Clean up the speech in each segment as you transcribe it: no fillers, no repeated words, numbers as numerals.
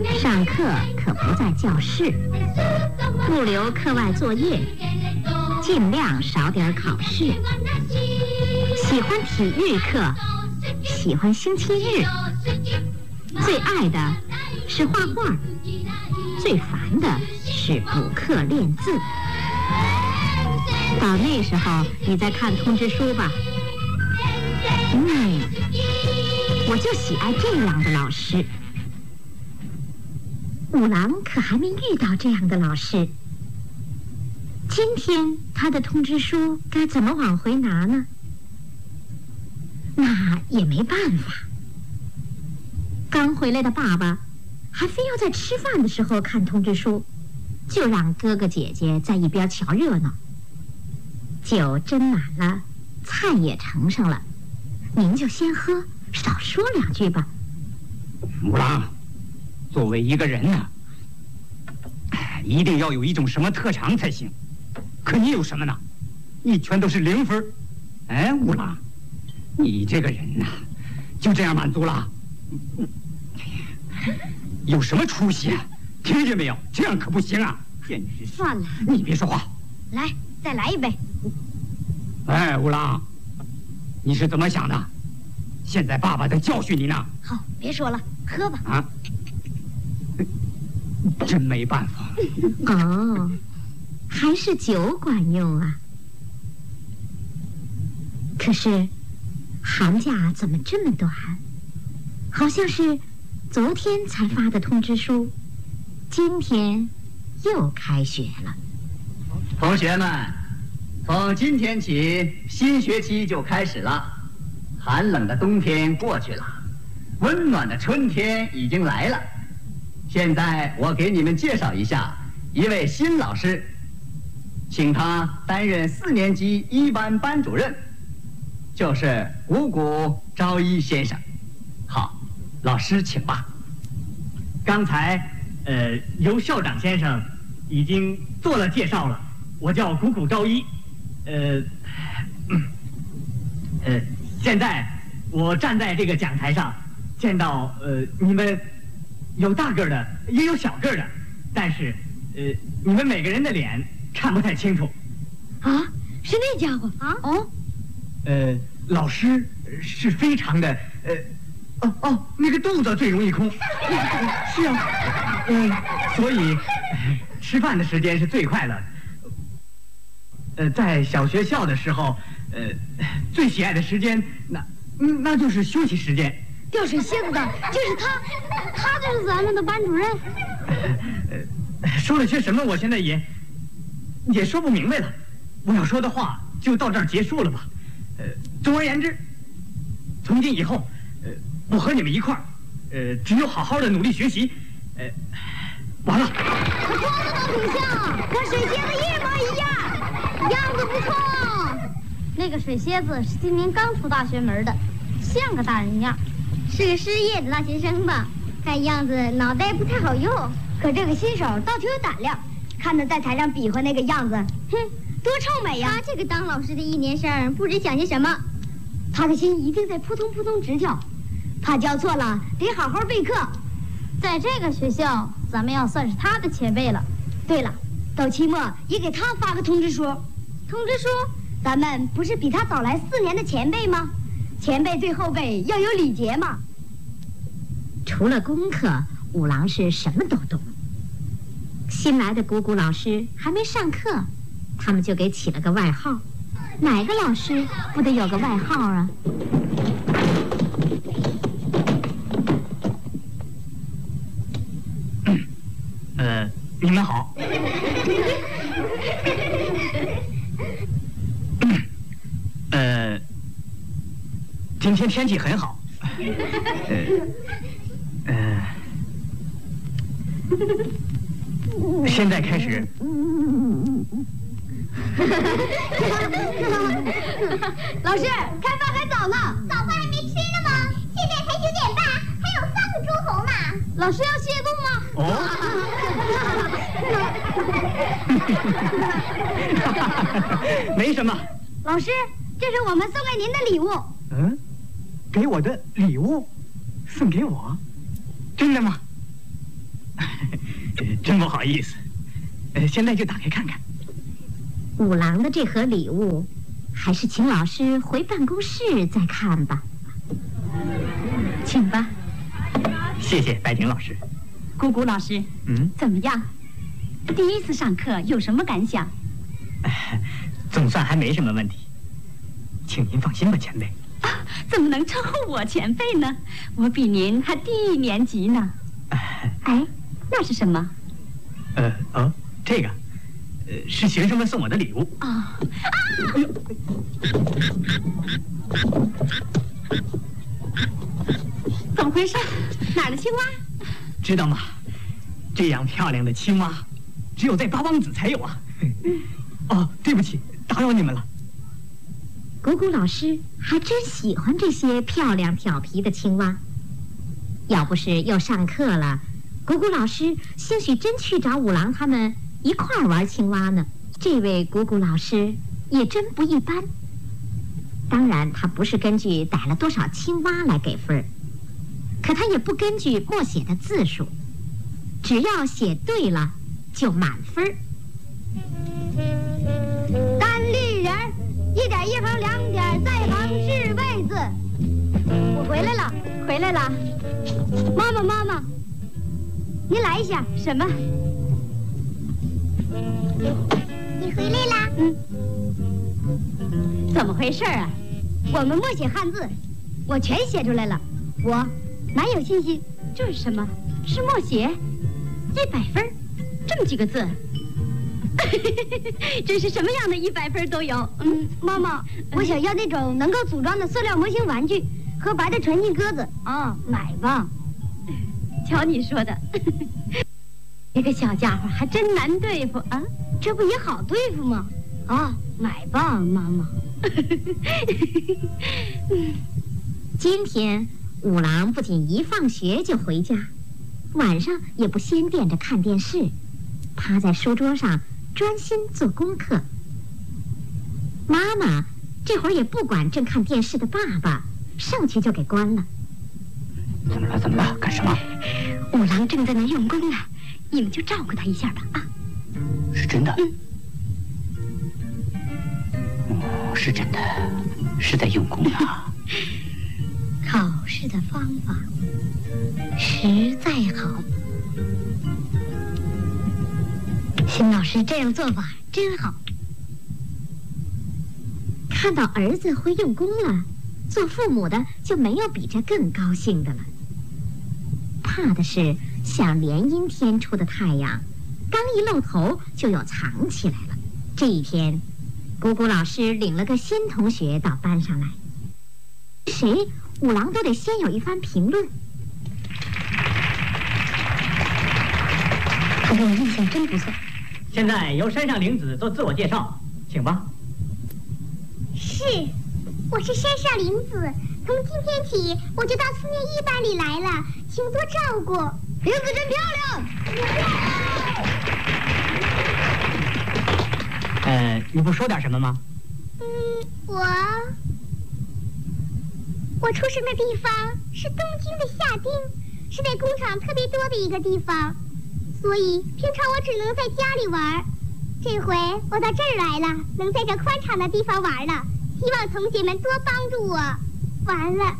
上课可不在教室，不留课外作业，尽量少点考试。喜欢体育课，喜欢星期日，最爱的是画画，最烦的是补课练字。到那时候你再看通知书吧。我就喜爱这样的老师。五郎可还没遇到这样的老师。今天他的通知书该怎么往回拿呢？那也没办法。刚回来的爸爸还非要在吃饭的时候看通知书，就让哥哥姐姐在一边瞧热闹。酒斟满了，菜也盛上了，您就先喝，少说两句吧。 五郎，作为一个人呢，一定要有一种什么特长才行。可你有什么呢？你全都是0分。哎，五郎，你这个人呐，就这样满足了？有什么出息啊？听见没有？这样可不行啊！简直是。 算了， 你别说话。 来，再来一杯。 哎，五郎，你是怎么想的？现在爸爸在教训你呢。 好，别说了，喝吧。 啊，真没办法。 哦，还是酒管用啊。可是寒假怎么这么短？好像是昨天才发的通知书，今天又开学了。 同学们，从今天起，新学期就开始了。寒冷的冬天过去了，温暖的春天已经来了。现在我给你们介绍一下一位新老师，请他担任4年级1班班主任，就是谷谷昭一先生。好，老师请吧。 刚才由校长先生已经做了介绍了。我叫谷谷昭一，现在我站在这个讲台上，见到你们有大个的，也有小个的，但是你们每个人的脸看不太清楚。 啊，是那家伙啊？哦， 老师是非常的那个肚子最容易空。是啊，所以吃饭的时间是最快乐的。在小学校的时候，最喜爱的时间，那就是休息时间。 掉水蝎子的就是他就是咱们的班主任。 说了些什么，我现在也说不明白了。我要说的话就到这儿结束了吧。总而言之，从今以后，我和你们一块儿，只有好好的努力学习。完了。 和光头佬挺像，和水蝎子一模一样。样子不错。那个水蝎子是今年刚出大学门的，像个大人样，是个失业的大学生吧？看样子脑袋不太好用。可这个新手倒挺有胆量，看他在台上比划那个样子，哼，多臭美呀！他这个当老师的1年生不知想些什么，他的心一定在扑通扑通直跳，怕教错了得好好备课。在这个学校，咱们要算是他的前辈了。对了，到期末也给他发个通知书。通知书，咱们不是比他早来4年的前辈吗？前辈对后辈要有礼节嘛。除了功课，五郎是什么都懂。新来的谷谷老师还没上课，他们就给起了个外号。哪个老师不得有个外号啊？ 你们好。今天天气很好。现在开始。 老师，开饭还早呢。 早饭还没吃呢吗？现在才9点半，还有3个钟头呢。 老师要谢幕吗？ 没什么。 老师，这是我们送给您的礼物。 嗯，给我的礼物，送给我，真的吗？ 真不好意思。现在就打开看看。 五郎的这盒礼物，还是请老师回办公室再看吧。 请吧。 谢谢白景老师。 姑姑老师，怎么样？第一次上课有什么感想？ 总算还没什么问题，请您放心吧，前辈。 啊，怎么能称呼我前辈呢？我比您还低1年级呢。哎，那是什么？ 这个，是学生们送我的礼物。 啊！ 哎呦！ 怎么回事？哪儿的青蛙？ 知道吗？这样漂亮的青蛙，只有在八王子才有啊。哦，对不起，打扰你们了。 谷谷老师还真喜欢这些漂亮调皮的青蛙。要不是又上课了，谷谷老师兴许真去找五郎他们一块儿玩青蛙呢。这位谷谷老师也真不一般。当然，他不是根据逮了多少青蛙来给分儿，可他也不根据默写的字数，只要写对了就满分儿。 单立人，1点1横2点再横是位字。我回来了，回来了。妈妈，您来一下。什么？ 你回来啦？ 怎么回事啊？ 我们默写汉字，我全写出来了，我蛮有信心。 这是什么？是默写，100分，这么几个字。这是什么样的100分都有。 妈妈，我想要那种能够组装的塑料模型玩具和白的纯金鸽子啊，买吧。 瞧你说的，这个小家伙还真难对付啊！ 这不也好对付吗？啊，买吧，妈妈。 今天五郎不仅一放学就回家，晚上也不先垫着看电视，趴在书桌上专心做功课。妈妈这会儿也不管正看电视的爸爸，上去就给关了。 怎么了？干什么？ 五郎正在那用功呢，你们就照顾他一下吧啊！ 是真的？是真的，是在用功啊。 考试的方法实在好，辛老师这样做法真好。 看到儿子会用功了，做父母的就没有比这更高兴的了。怕的是像连阴天出的太阳，刚一露头就又藏起来了。这一天，姑姑老师领了个新同学到班上来，谁五郎都得先有一番评论。 他给我印象真不错。 现在由山上玲子做自我介绍，请吧。 是，我是山上玲子，从今天起我就到4年1班里来了，请多照顾。 玲子真漂亮。 你不说点什么吗？ 我出生的地方是东京的下町，是那工厂特别多的一个地方，所以平常我只能在家里玩。这回我到这儿来了，能在这宽敞的地方玩了，希望同学们多帮助我。完了。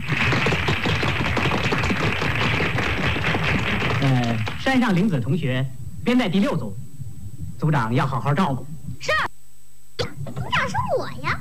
山上玲子同学编在第6组，组长要好好照顾。 是。组长是我呀。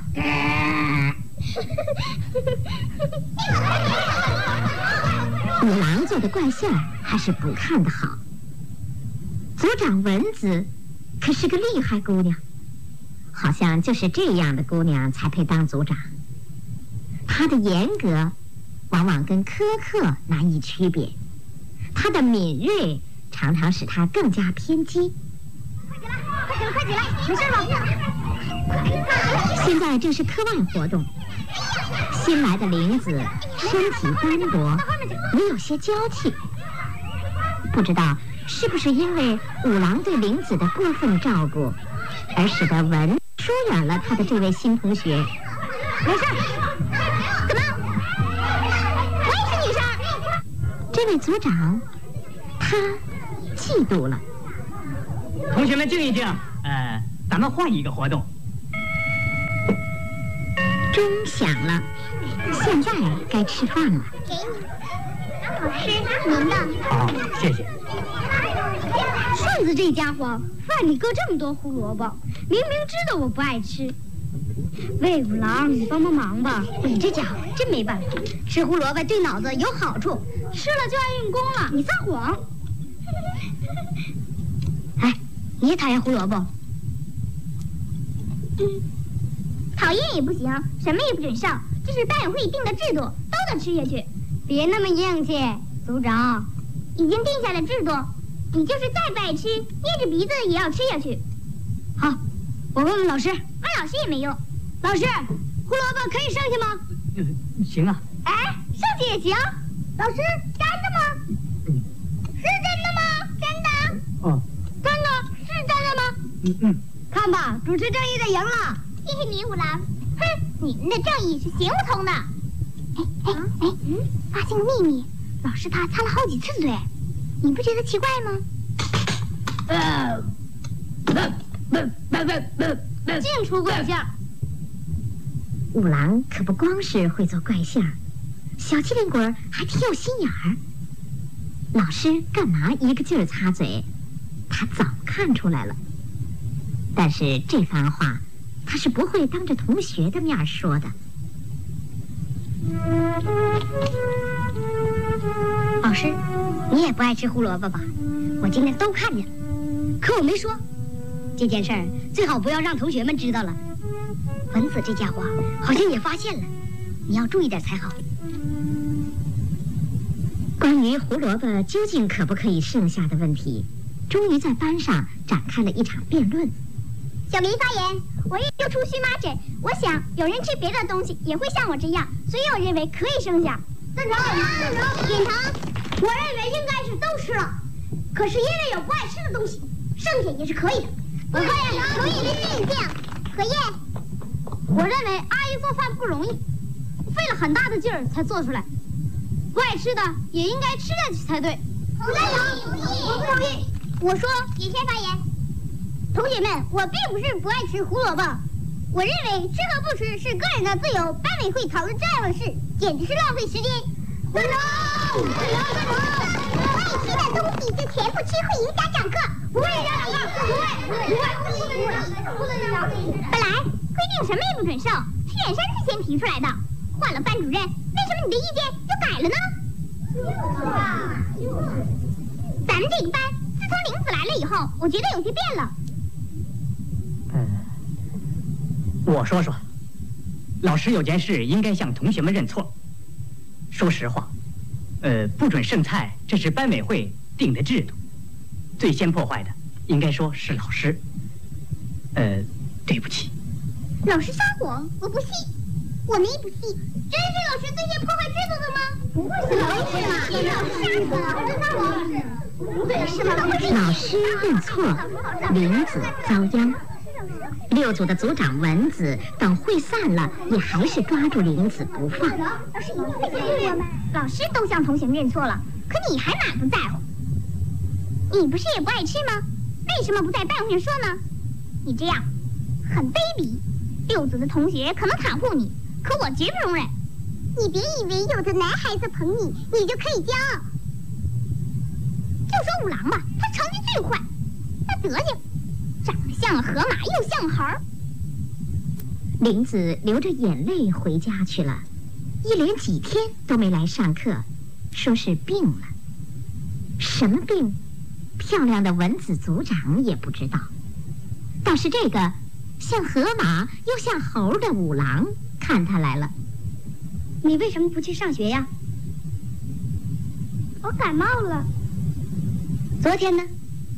五郎做的怪馅儿还是不看的好。组长蚊子可是个厉害姑娘，好像就是这样的姑娘才配当组长。她的严格往往跟苛刻难以区别，她的敏锐常常使她更加偏激。 快起来，没事吧？ 现在正是课外活动，新来的玲子身体单薄，也有些娇气。不知道是不是因为五郎对玲子的过分照顾，而使得文疏远了他的这位新同学。 没事。怎么？我也是女生。 这位组长，他嫉妒了， 同学们静一静，咱们换一个活动。 钟响了，现在该吃饭了。 给你，好吃，您的。 好，谢谢。 顺子这家伙，饭里搁这么多胡萝卜，明明知道我不爱吃。魏五郎，你帮帮忙吧！你这家伙真没办法，吃胡萝卜对脑子有好处，吃了就爱运功了。你撒谎！哎，你也讨厌胡萝卜？ 讨厌也不行，什么也不准上，这是班委会定的制度，都得吃下去。 别那么硬气，组长。 已经定下了制度，你就是再不爱吃，捏着鼻子也要吃下去。 好，我问问老师。 问老师也没用。 老师，胡萝卜可以剩下吗？ 行啊。 哎，剩下也行。老师，真的吗？是真的吗？真的？ 哦， 真的是真的吗？看吧，主持正义的赢了。 谢谢你，五郎。哼，你们的正义是行不通的。发现个秘密，老师他擦了好几次嘴，你不觉得奇怪吗？ 净出怪象。 五郎可不光是会做怪象，小机灵鬼还挺有心眼儿。老师干嘛一个劲儿擦嘴，他早看出来了。但是这番话，他是不会当着同学的面说的。 老师，你也不爱吃胡萝卜吧？我今天都看见了，可我没说。这件事儿最好不要让同学们知道了。文子这家伙好像也发现了，你要注意点才好。 关于胡萝卜究竟可不可以剩下的问题，终于在班上展开了一场辩论。 小明发言，我也有出荨麻疹，我想有人吃别的东西也会像我这样，所以我认为可以剩下。赞成，点头。 我认为应该是都吃了，可是因为有不爱吃的东西，剩下也是可以的。 我也同意您意见。何燕， 我认为阿姨做饭不容易，费了很大的劲儿才做出来，不爱吃的也应该吃下去才对。 同意，我不同意。我说，也先发言。同学们，我并不是不爱吃胡萝卜，我认为吃和不吃是个人的自由，班委会讨论这样的事，简直是浪费时间。赞成！不爱吃的东西就全部吃，会影响讲课。不会影响讲课，不会。本来规定什么也不准剩，是远山是先提出来的，换了班主任，为什么你的意见就改了呢？咱们这个班自从玲子来了以后，我觉得有些变了。 我说说，老师有件事应该向同学们认错。说实话，不准剩菜，这是班委会定的制度，最先破坏的应该说是老师。对不起。 老师撒谎，我不信，我们也不信。真是老师最先破坏制度的吗？不会是老师吧？老师撒谎，不会是吧？ 老师认错，玲子遭殃。六组的组长文子等会散了，也还是抓住玲子不放。 老师一定会教育我们。老师都向同学们认错了，可你还满不在乎。你不是也不爱吃吗？为什么不在班会上说呢？你这样很卑鄙。六组的同学可能袒护你，可我绝不容忍。你别以为有的男孩子捧你，你就可以骄傲。就说五郎吧，他成绩最坏，那德行，长得像河马又像猴。 玲子流着眼泪回家去了，一连几天都没来上课，说是病了。什么病？漂亮的文子组长也不知道。倒是这个像河马又像猴的五郎看他来了。 你为什么不去上学呀？ 我感冒了。 昨天呢？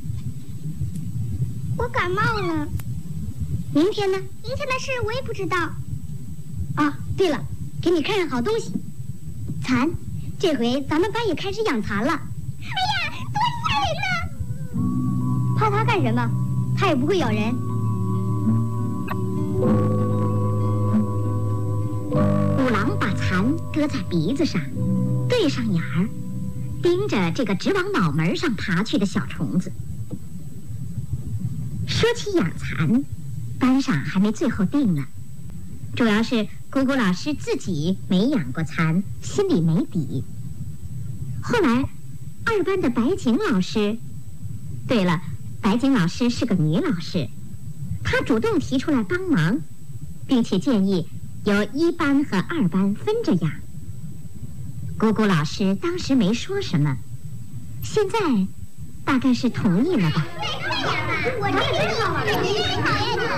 我感冒了。 明天呢？ 明天的事我也不知道。 啊，对了，给你看样好东西。蚕，这回咱们班也开始养蚕了。 哎呀，多吓人呐！ 怕它干什么？它也不会咬人。 五郎把蚕搁在鼻子上，对上眼儿，盯着这个直往脑门上爬去的小虫子。 说起养蚕，班上还没最后定呢。主要是姑姑老师自己没养过蚕，心里没底。后来2班的白景老师，对了，白景老师是个女老师，她主动提出来帮忙，并且建议由1班和2班分着养。姑姑老师当时没说什么，现在大概是同意了吧。 我这个真好玩，你讨厌的。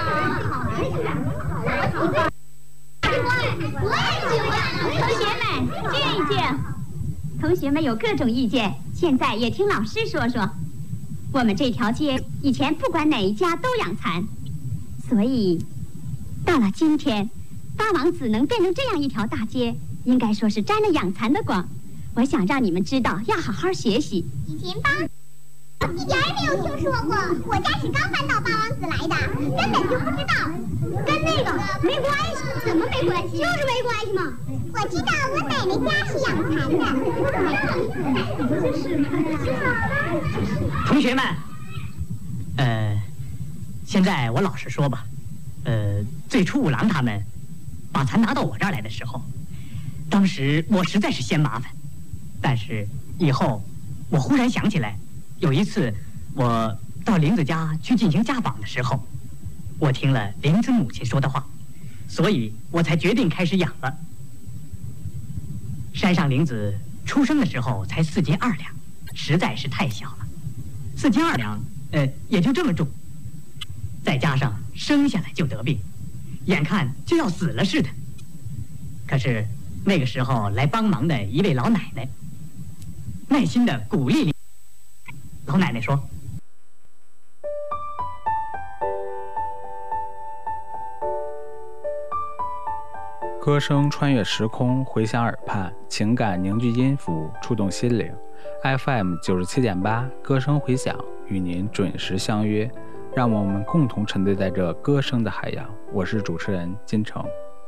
我也喜欢。 同学们，静一静。同学们有各种意见，现在也听老师说说。我们这条街以前不管哪一家都养蚕，所以到了今天，八王子能变成这样一条大街，应该说是沾了养蚕的光。我想让你们知道，要好好学习。 以前一点也没有听说过，我家是刚搬到八王子来的，根本就不知道。跟那个没关系，怎么没关系？就是没关系嘛。我知道我奶奶家是养蚕同学们，现在我老实说吧，最初五郎他们把蚕拿到我这儿来的时候，当时我实在是嫌麻烦，但是以后我忽然想起来，有一次我到玲子家去进行家访的时候，我听了玲子母亲说的话，所以我才决定开始养了。山上玲子出生的时候才4斤2两，实在是太小了，4斤2两，也就这么重，再加上生下来就得病，眼看就要死了似的。可是那个时候来帮忙的一位老奶奶耐心地鼓励玲。老奶奶说：“ 歌声穿越时空，回响耳畔，情感凝聚音符，触动心灵。FM 97.8，歌声回响，与您准时相约。让我们共同沉醉在这歌声的海洋。我是主持人金城。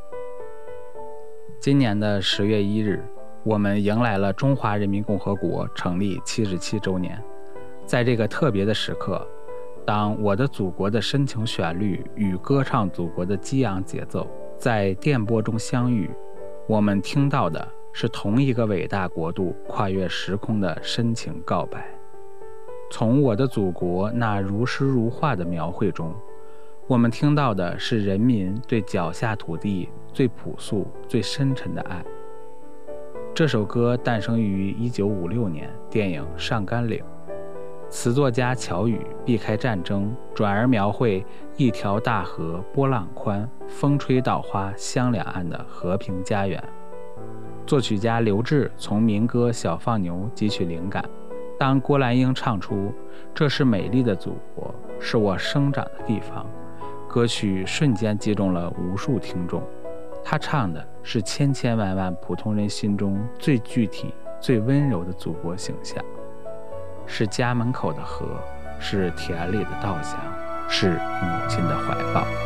今年的10月1日，我们迎来了中华人民共和国成立77周年。在这个特别的时刻，当我的祖国的深情旋律与歌唱祖国的激昂节奏在电波中相遇，我们听到的是同一个伟大国度跨越时空的深情告白。从我的祖国那如诗如画的描绘中，我们听到的是人民对脚下土地最朴素最深沉的爱。这首歌诞生于1956年电影《上甘岭》，词作家乔羽避开战争，转而描绘一条大河波浪宽，风吹稻花香两岸的和平家园。作曲家刘志从民歌《小放牛》汲取灵感，当郭兰英唱出“这是美丽的祖国，是我生长的地方”，歌曲瞬间击中了无数听众。他唱的是千千万万普通人心中最具体最温柔的祖国形象，是家门口的河，是田里的稻香，是母亲的怀抱。